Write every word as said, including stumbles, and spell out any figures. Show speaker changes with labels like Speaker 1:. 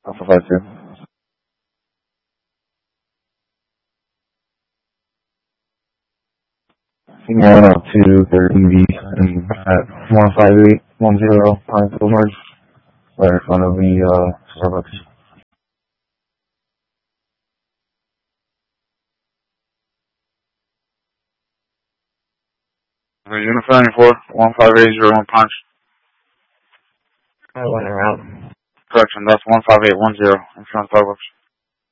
Speaker 1: Alpha five two. Senior one oh two, third E V, and at one five eight one zero Pineville North, right in front of the uh, Starbucks. Uniform four, one five eight zero one punch.
Speaker 2: I went around.
Speaker 1: Correction, that's one five eight one zero in front of Starbucks.